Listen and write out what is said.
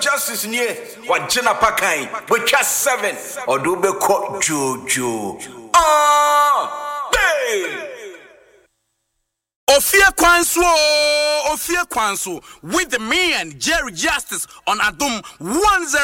Justice near what Jenna Pakai, which has 7 or do be caught Jojo. Ofia Kwanso with me and Jerry Justice on Adum 10.